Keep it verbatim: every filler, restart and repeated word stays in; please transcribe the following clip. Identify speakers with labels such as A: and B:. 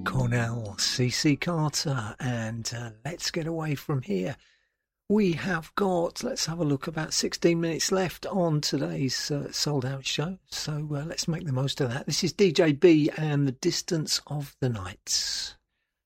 A: Cornell, C C Carter, and uh, let's get away from here. We have got, let's have a look, about sixteen minutes left on today's uh, sold out show. So uh, let's make the most of that. This is D J B and The Distance of the Nights.